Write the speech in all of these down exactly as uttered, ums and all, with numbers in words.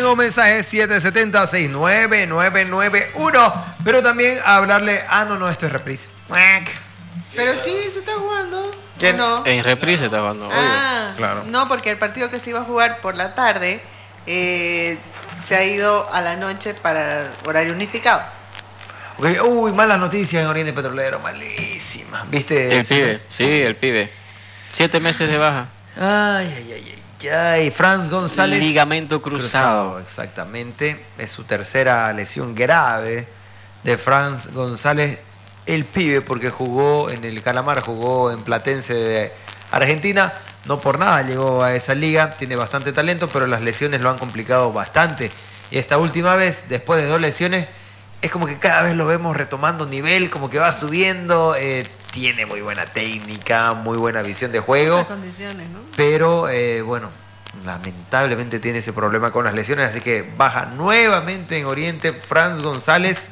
nuevo mensaje siete siete cero, seis nueve nueve nueve uno. Pero también a hablarle. Ah, no, no, esto es reprise. Pero sí, se está jugando. ¿Quién? No. En reprise está jugando. Ah, obvio. Claro. No, porque el partido que se iba a jugar por la tarde eh, se ha ido a la noche para horario unificado. Okay. Uy, malas noticias en Oriente Petrolero. Malísimas. ¿Viste? El pibe, sí, el pibe. Siete meses de baja. Ay, ay, ay, ay, ay. Franz González. Ligamento cruzado. cruzado. Exactamente. Es su tercera lesión grave de Franz González. El pibe, porque jugó en el Calamar, jugó en Platense de Argentina. No por nada llegó a esa liga. Tiene bastante talento, pero las lesiones lo han complicado bastante. Y esta última vez, después de dos lesiones, es como que cada vez lo vemos retomando nivel, como que va subiendo. Eh, tiene muy buena técnica, muy buena visión de juego. Muchas condiciones, ¿no? Pero, eh, bueno, lamentablemente tiene ese problema con las lesiones. Así que baja nuevamente en Oriente Franz González.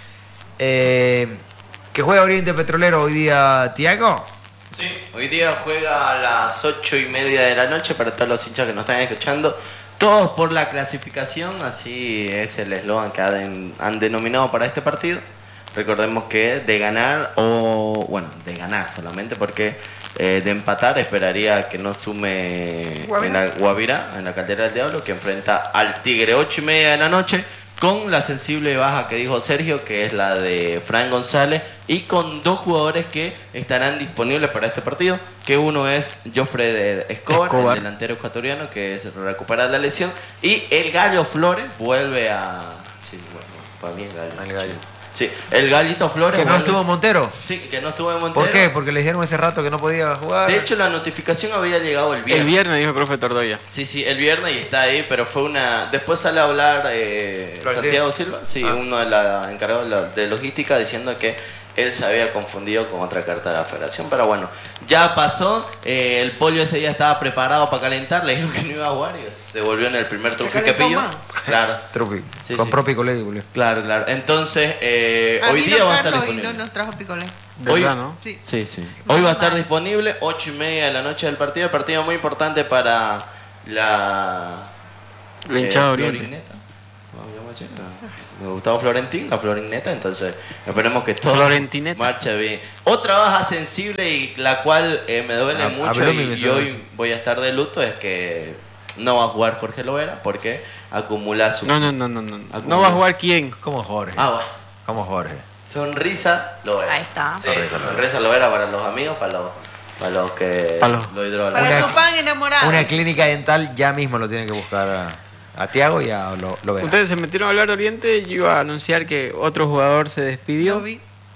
Eh, que juega Oriente Petrolero hoy día, Tiago. Sí, hoy día juega a las ocho y media de la noche para todos los hinchas que nos están escuchando. Todos por la clasificación, así es el eslogan que han, han denominado para este partido. Recordemos que de ganar, o bueno, de ganar solamente, porque eh, de empatar esperaría que no sume Guavirá. en la Guavirá, en la Caldera del Diablo, que enfrenta al Tigre ocho y media de la noche, con la sensible baja que dijo Sergio, que es la de Fran González, y con dos jugadores que estarán disponibles para este partido, que uno es Joffre Escobar, Escobar. el delantero ecuatoriano, que se recupera de la lesión, y el Gallo Flores vuelve a... Sí, bueno, para mí el Gallo. El Gallo. Sí, el Gallito Flores... Que no vuelve- estuvo Montero. Sí, que no estuvo en Montero. ¿Por qué? Porque le dijeron ese rato que no podía jugar. De hecho, la notificación había llegado el viernes. El viernes dijo el profe Tordoya. Sí, sí, el viernes y está ahí, pero fue una... Después sale a hablar eh, Florentino. Santiago Silva, sí, Ah. uno de la encargado de, la- de logística, diciendo que él se había confundido con otra carta de la federación. Pero bueno, ya pasó, eh, el pollo ese día estaba preparado para calentar, le dijeron que no iba a jugar y se volvió en el primer trufi que calentó pilló. más. Claro, Trufi. Sí, con sí. propio Picolé, Julio. claro, claro. Entonces, eh, Ah, hoy vino día va a estar Carlos y disponible. no nos trajo picolé. ¿Verdad, Hoy- no? Sí. Sí, sí. No, Hoy va a estar mal. disponible, ocho y media de la noche del partido. Partido muy importante para la... La hinchada eh, Oriente. Florineta. No, yo me sé, no. Me Gustavo Florentín, la Florineta, entonces esperemos que todo Florentineta. marche bien. Otra baja sensible y la cual eh, me duele A- mucho habló mi y, y vecino hoy eso. voy a estar de luto es que no va a jugar Jorge Lovera porque acumula su... No, no, no, no, no. Acumula. ¿No va a jugar quién? Como Jorge. Ah, bueno. Como Jorge. Sonrisa Lovera. Ahí está. Sí, sonrisa Lovera para los amigos, para los, para los que Para los- lo hidrolan. Para Una- su fan enamorado. Una clínica dental ya mismo lo tienen que buscar a, a Tiago y a lo, lo verá. Ustedes se metieron a hablar de Oriente. Yo iba a anunciar que otro jugador se Yo despidió. vi.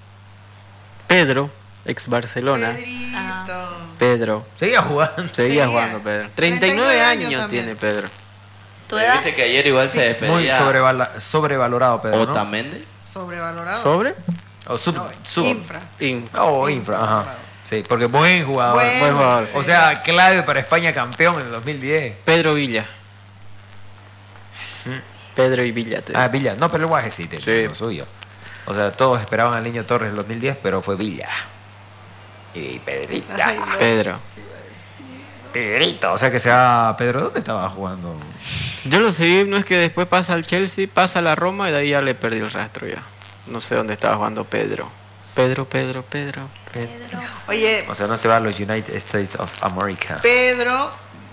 Pedro, ex Barcelona. Pedrito. Ah, Pedro. Seguía jugando. Seguía Seguía. jugando Pedro. treinta y nueve treinta y nueve años, años también. tiene Pedro. ¿Tu Eh, edad? Viste que ayer igual se despedía Muy sobrevala- sobrevalorado, Pedro, ¿no? Otamendi. Sobrevalorado. ¿Sobre? O sub, No, sub- infra. In- Oh, infra, ajá. Sí, porque buen jugador. Buen buen jugador. sí. O sea, clave para España campeón en el dos mil diez. Pedro Villa. Pedro y Villa. te- Ah, Villa. No, pero el guaje sí, Sí. lo suyo. O sea, todos esperaban al Niño Torres en el dos mil diez, pero fue Villa. Y Pedrito. Ay, no. Pedro. Pedrito. O sea que sea Pedro, ¿dónde estaba jugando? Yo lo seguí, no es que después pasa al Chelsea, pasa a la Roma y de ahí ya le perdí el rastro ya. No sé dónde estaba jugando Pedro. Pedro, Pedro, Pedro. Pedro. Oye, O sea, no se va a los United States of America. Pedro,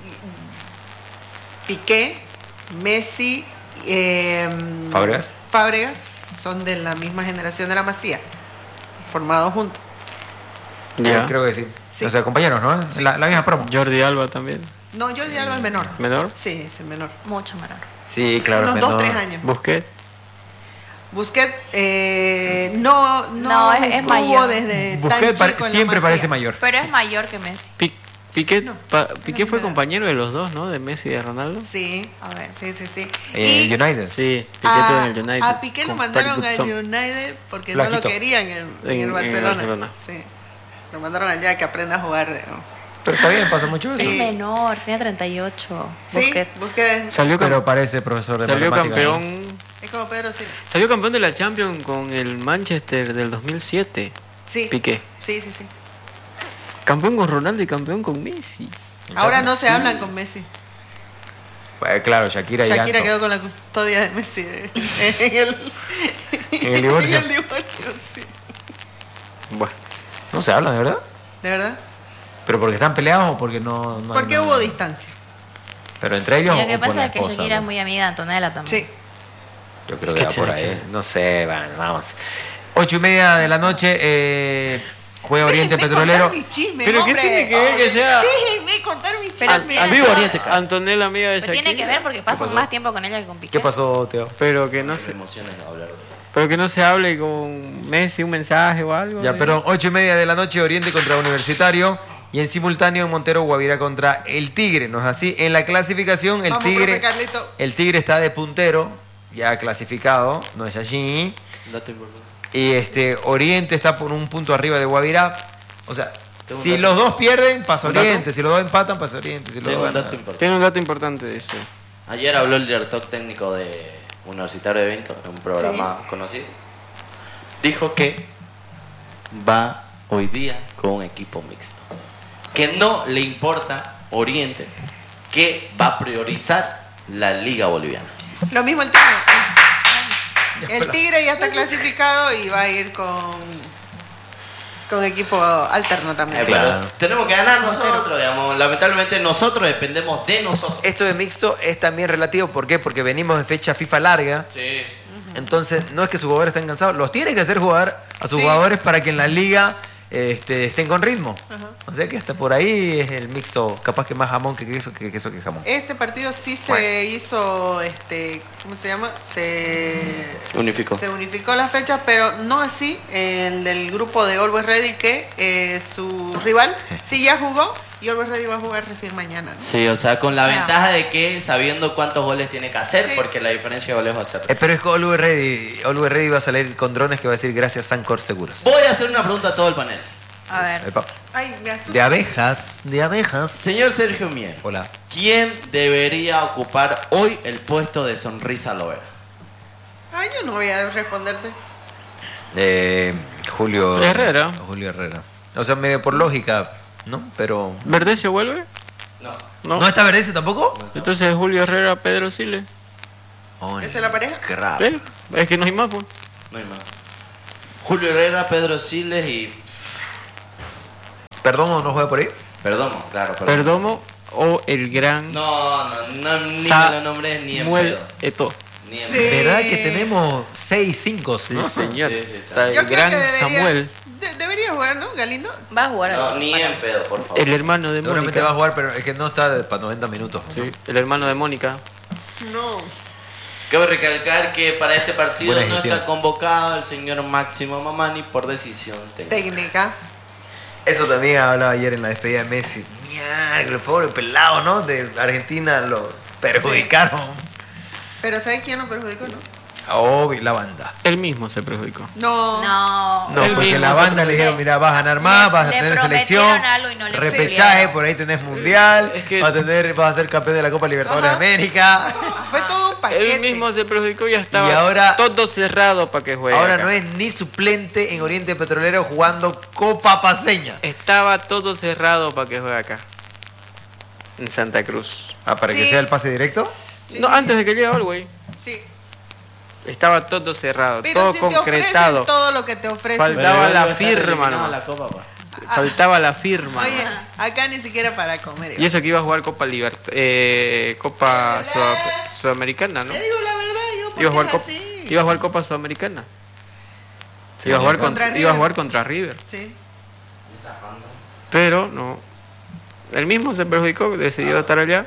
Piqué, Messi, eh, ¿Fábregas? Fábregas son de la misma generación de la Masía, formados juntos. Ya. Creo que sí. Sí. O sea, compañeros, ¿no? La, la misma promo. Jordi Alba también. No, Jordi Alba es menor. ¿Menor? Sí, es el menor. Mucho menor. Sí, claro. Unos menor. dos, tres años. Busquets. Busquets eh, no, no, No, es- es estuvo mayor. desde Busquets tan pare- chico en la siempre Masía. parece mayor. Pero es mayor que Messi. Pi- Piqué, No, pa- Piqué no, fue no. compañero de los dos, ¿no? De Messi y de Ronaldo. Sí, A ver. sí, sí, sí. Eh, Y United. Sí, Piqué a, estuvo en el United. a Piqué lo con mandaron Patrick al Woodson. United porque no Flaquito. lo querían en, en En- el en Barcelona. Barcelona. Sí. Lo mandaron allá que aprenda a jugar. de- Pero está bien, pasa mucho eso. Es Sí. menor, tiene treinta y ocho. Sí, Busquets. Busquets Salió, cam- Pero parece profesor de salió matemáticas. campeón. es como Pedro Silva. Salió campeón de la Champions con el Manchester del dos mil siete. Sí. Piqué. Sí, sí, sí. Campeón con Ronaldo y campeón con Messi. Ahora no se Sí. hablan con Messi. Pues, claro, Shakira y Shakira Anto. quedó con la custodia de Messi de- en el, ¿En el divorcio? en el divorcio, sí. Bueno, no se hablan, ¿de verdad? ¿De verdad? ¿Pero porque están peleados o porque no, no hay Porque nada? hubo distancia. ¿Pero entre ellos Y o lo que por pasa la es que esposa, Shakira no? es muy amiga de Antonella también. Sí. Yo creo ¿Qué que va por tiene que ahí. ver? No sé, bueno, vamos. Ocho y media de la noche, eh, juega Oriente Déjenme Petrolero. contar mis chismes, ¿Pero qué hombre. tiene que ver que sea- Déjenme contar mis Pero chismes. tiene- Vivo todo- Oriente, Antonella amiga de Pero Shakira. tiene que ver porque pasan pasó? más tiempo con ella que con Piqué. ¿Qué pasó, Teo? Pero que no Me se, emociona hablar de pero que no se hable con Messi un mensaje o algo. Ya, de- perdón, ocho y media de la noche, Oriente contra Universitario. Y en simultáneo en Montero, Guavirá contra el Tigre. ¿No es así? En la clasificación, el Vamos, Tigre. profe Carlito. El Tigre está de puntero, ya clasificado, no es allí. Date por favor. Y este, Oriente está por un punto arriba de Guavirá. O sea, Tengo un si dato. los dos pierden, pasa ¿Un dato? Oriente. Si los dos empatan, pasa Oriente. Si los Tengo dos un dato ganan. importante. Tiene un dato importante de eso. Ayer habló el director técnico de Universitario de Vinto, en un programa conocido. Dijo que va hoy día con un equipo mixto. Que no le importa Oriente, que va a priorizar la Liga Boliviana. Lo mismo el Tigre. El Tigre ya está clasificado y va a ir con, con equipo alterno también. Eh, Claro. pero tenemos que ganar nosotros, digamos. Lamentablemente nosotros dependemos de nosotros. Esto de mixto es también relativo. ¿Por qué? Porque venimos de fecha FIFA larga. Sí. Entonces, no es que sus jugadores estén cansados. Los tiene que hacer jugar a sus Sí. jugadores para que en la liga este, estén con ritmo. O sea que hasta por ahí es el mixto. Capaz que más jamón que queso que queso que jamón. Este partido sí se Bueno. hizo, este, ¿cómo se llama? Se, Unificó. se unificó la fecha, pero no así el del grupo de Always Ready, que eh, su rival sí ya jugó y Always Ready va a jugar recién mañana, ¿no? Sí, o sea, con la O sea. ventaja de que sabiendo cuántos goles tiene que hacer, Sí. porque la diferencia de goles va a ser. Eh, pero es que Always Ready, Always Ready va a salir con drones que va a decir gracias Sancor Seguros. Voy a hacer una pregunta a todo el panel. A ver. Epa. Ay, me asusta. De abejas, de abejas. Señor Sergio Mier, Hola. ¿quién debería ocupar hoy el puesto de Sonrisa Lovera? Ay, yo no voy a responderte. Eh, Julio Herrera. Julio Herrera. O sea, medio por lógica, ¿no? Pero. ¿Verdecio vuelve? No. No. ¿No está Verdecio tampoco? Entonces Julio Herrera, Pedro Siles. Oh, ¿Esa es la pareja? Qué raro. ¿Eh? Es que no hay más, pues. No hay más. Julio Herrera, Pedro Siles y. ¿Perdomo no juega por ahí? Perdomo, claro, perdón. Perdomo o el gran No, no, no, ni Sa- me lo nombré ni en Muel pedo. Eto. Ni en Sí. pedo. ¿Verdad que tenemos seis cinco? Sí, ¿no? señor. Sí, sí, está. Está el Yo creo gran que debería, Samuel, de- debería jugar, ¿no, Galindo? Va a jugar. No, ni en pedo, por favor. el hermano de Seguramente va a Mónica. jugar, pero es que no está de- para noventa minutos. Sí, el hermano de Mónica. No. Cabe recalcar que para este partido Buena no gestión. está convocado el señor Máximo Mamani por decisión técnica. Técnica. Eso también hablaba ayer en la despedida de Messi. Mierda, el pobre pelado, ¿no? De Argentina lo perjudicaron. Pero ¿sabes quién lo perjudicó, no? Obvio, la banda. Él mismo se perjudicó. No. No. No, Él porque mismo la se banda le dijeron, mira, vas a ganar más, Le- vas a le tener prometieron selección, algo y no le repechaje, cumplieron. por ahí tenés mundial, Es que- vas, a tener, vas a ser campeón de la Copa Libertadores Ajá. de América. Fue todo un paquete. Él mismo se perjudicó y ya estaba Y ahora- todo cerrado para que juegue. Ahora acá. no es ni suplente en Oriente Petrolero jugando Copa Paseña. Estaba todo cerrado para que juegue acá. En Santa Cruz. Ah, para que Sí. sea el pase directo. Sí, no, sí, antes de que llegue Orway. Sí. Estaba todo cerrado, Pero todo si te ofrecen concretado. todo lo que te ofrecen. Falta- Pero Faltaba luego la estar firma, eliminado ¿no? la Copa, pa. Faltaba la firma. Oye, acá ni siquiera para comer. Y eso que iba a jugar Copa Libert eh, Copa Sud- Sudamericana, ¿no? Te digo la verdad, yo porque Iba a jugar es Copa, así. iba a jugar Copa Sudamericana. Iba a jugar Contra contra, iba a River. jugar contra River. Sí. Pero no. Él mismo se perjudicó, decidió estar allá.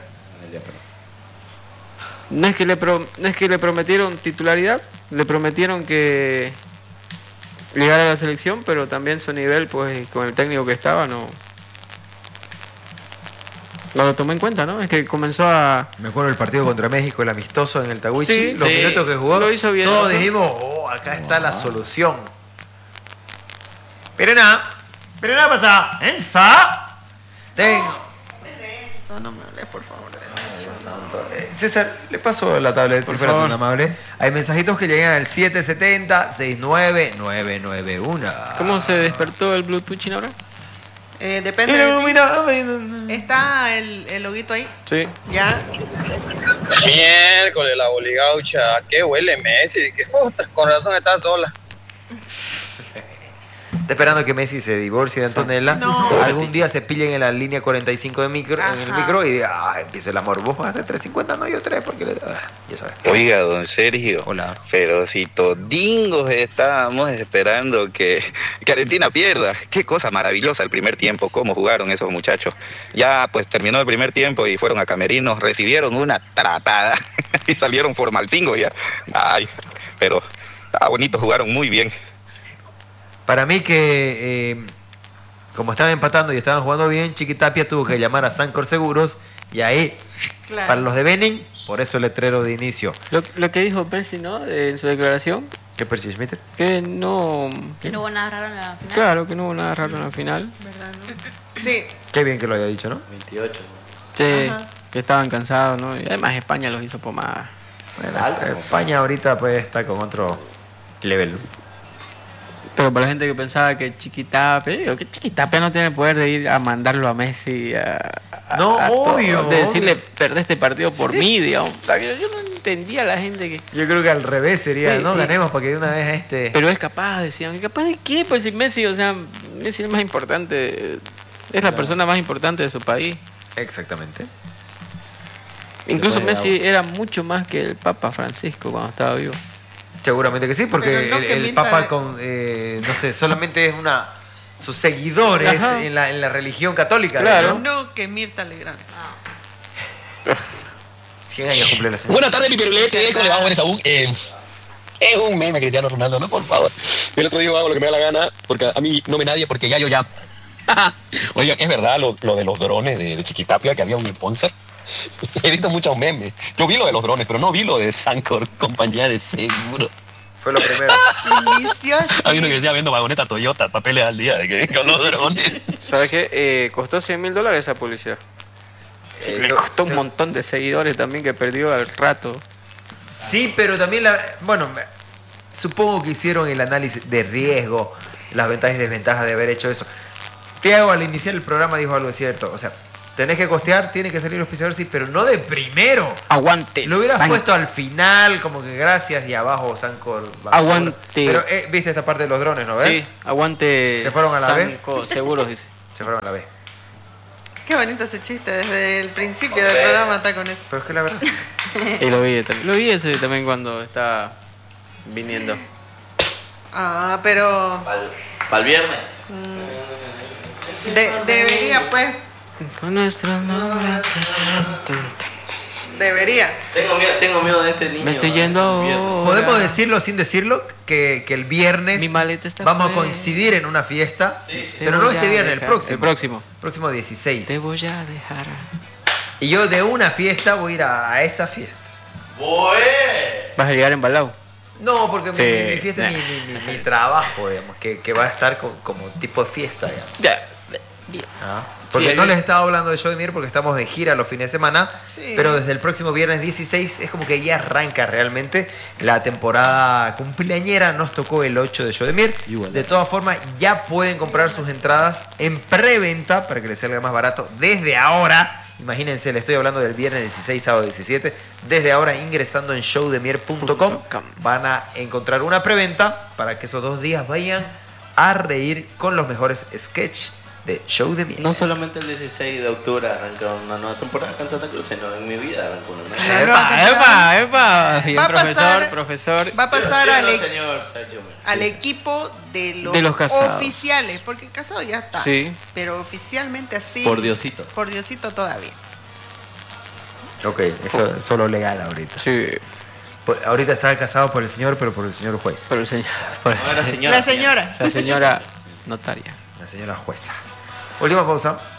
No es que le pro- no es que le prometieron titularidad, le prometieron que llegara a la selección, pero también su nivel, pues con el técnico que estaba, no, no lo tomó en cuenta, ¿no? Es que comenzó a... Me acuerdo del partido contra México, el amistoso en el Tawichi. Sí, los sí. minutos que jugó, Lo hizo bien, todos ¿no? dijimos, oh, acá está la solución. Pero nada, pero nada pasa. ¿Ensa? Tengo. Eso no me hables, por favor. Eh, César, le paso la tablet, Por si fuera favor. tan amable. Hay mensajitos que llegan al siete siete cero, seis nueve nueve nueve uno. ¿Cómo se despertó el Bluetooth ahora? Eh, depende de ti. Iluminado. Está el, el loguito ahí. Sí. Ya. Miércoles, la boligaucha. ¿Qué huele Messi? ¿Qué fotos? Con razón está sola. Está esperando que Messi se divorcie de Antonella. No. Algún día se pillen en la línea cuarenta y cinco de micro, en el Ajá. micro y diga, ah, empieza el amor. Vos vas a hacer tres cincuenta, no yo tres, porque le- ah, ya sabes. Oiga, don Sergio. Hola. Pero si todingos estábamos esperando que, que Argentina pierda. Qué cosa maravillosa el primer tiempo, cómo jugaron esos muchachos. Ya pues terminó el primer tiempo y fueron a camerinos, recibieron una tratada y salieron formalcingos ya. Ay, pero está bonito, jugaron muy bien. Para mí que, eh, como estaban empatando y estaban jugando bien, Chiquitapia tuvo que llamar a Sancor Seguros y ahí, Claro. para los de Benin, por eso el letrero de inicio. Lo, lo que dijo Messi, ¿no? De- en su declaración, ¿Qué Percy Schmidt? que no... Que no hubo nada raro en la final. Claro, que no hubo nada raro en la final. Sí. Qué bien que lo haya dicho, ¿no? veintiocho. Sí, Ajá. que estaban cansados, ¿no? Y además España los hizo pomada. Bueno, Alto. España ahorita pues está con otro level. Pero para la gente que pensaba que Chiquitapia, digo, que Chiquitapia no tiene el poder de ir a mandarlo a Messi a, a- No, a todo, obvio, de decirle obvio. perdé este partido por mí, digamos. O sea, yo, yo no entendía a la gente que... Yo creo que al revés sería, Sí, ¿no? sí. Ganemos para que de una vez a este... Pero es capaz, decían, ¿capaz de qué? Pues si Messi, o sea, Messi es más importante, es la persona más importante de su país. Exactamente. Incluso Después de Messi era mucho más que el Papa Francisco cuando estaba vivo. Seguramente que sí, porque Pero no el, que el Mirta- Papa con, eh, no sé, solamente es una... Sus seguidores Ajá. en la, en la religión católica. Claro. ¿no? No que Mirta Legrand. cien años cumple la señora. Buenas tardes, mi pirulete. ¿Cómo le va, Juan Saúl? Eh, es un meme, Cristiano Ronaldo, ¿no? Por favor. El otro día hago lo que me da la gana, porque a mí no me nadie, porque ya yo ya... Oigan, es verdad lo, lo de los drones de, de Chiquitapia, que había un sponsor. He visto muchos memes. Yo vi lo de los drones, pero no vi lo de Sancor, compañía de seguro. Fue lo primero. Inició así. Hay uno que decía viendo vagoneta Toyota, papeles al día, de que con los drones. ¿Sabes qué? Eh, costó cien mil dólares esa publicidad. Le Eso- costó un eso- montón de seguidores también que perdió al rato. Sí, pero también la... Bueno, me- supongo que hicieron el análisis de riesgo, las ventajas y desventajas de haber hecho eso. Tiago al iniciar el programa dijo algo cierto. O sea, tenés que costear, tiene que salir los pisadores, sí, pero no de primero. Aguante. Lo hubieras San- puesto al final, como que gracias, y abajo Sancor. Aguante. Pero eh, viste esta parte de los drones, ¿no ves? Sí, aguante. ¿Se fueron a la B? Sanco, seguros, dice. Se fueron a la B. Qué bonito ese chiste. Desde el principio del programa está con eso. Pero es que la verdad. Y lo vi también. Lo vi ese también cuando estaba viniendo. Ah, pero ¿Para el viernes? de- debería, pues. Con nuestros nombres. Debería. Tengo miedo, tengo miedo de este niño. Me estoy yendo Viernes. ahora. Podemos decirlo sin decirlo que, que el viernes Mi maleta está vamos a fuera. coincidir en una fiesta, Sí, sí. Te pero no voy este a viernes, el dejar. próximo. El próximo. Próximo dieciséis. Te voy a dejar. Y yo de una fiesta voy a ir a, a esa fiesta. ¡Bue! Vas a llegar embalado. No, porque mi- Sí. mi, mi fiesta es mi, mi- mi- mi trabajo, digamos, que, que va a estar co- como tipo de fiesta, digamos. Ya. Ah, Porque Sí, no ahí- les estaba hablando de Show de Mier porque estamos de gira los fines de semana, Sí. pero desde el próximo viernes dieciséis es como que ya arranca realmente la temporada cumpleañera. Nos tocó el ocho de Show de Mier. De todas formas, ya pueden comprar sus entradas en preventa para que les salga más barato desde ahora. Imagínense, le estoy hablando del viernes dieciséis, sábado diecisiete. Desde ahora, ingresando en show de mier punto com, van a encontrar una preventa para que esos dos días vayan a reír con los mejores sketches de Show de Mier. No solamente el dieciséis de octubre arranca una nueva temporada acá en Santa Cruz, sino en mi vida arranca una nueva. La nueva ¡Epa, temporada. epa, epa! Bien, Va a profesor, pasar- profesor. Va a pasar Sí, al, no, e- señor Sergio Mier. al Sí, sí. equipo de los, De los casados. oficiales, porque el casado ya está. Sí. Pero oficialmente así. Por Diosito. Por Diosito todavía. Ok, eso es solo legal ahorita. Sí, Por- ahorita está casado por el señor, pero por el señor juez. por el señor. Por el No, la señor- señora. La señora. la señora notaria. La señora jueza. Última pausa.